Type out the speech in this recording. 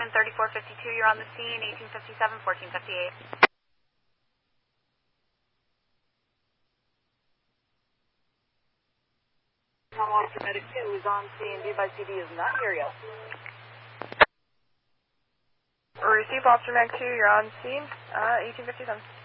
3452, you're on the scene, 1857, 1458. Officer Medic 2 is on scene. B by CD is not here yet. Receive Officer Medic 2, you're on scene, 1857.